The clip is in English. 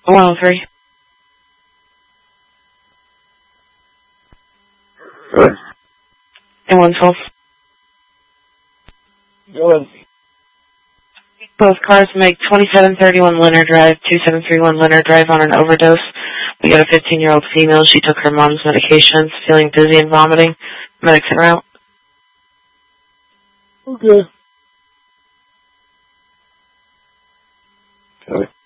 103. And 112. Go ahead. Both cars make 2731 Leonard Drive, 2731 Leonard Drive on an overdose. We got a 15-year-old female. She took her mom's medications, feeling dizzy and vomiting. Medics are out. Okay. Okay.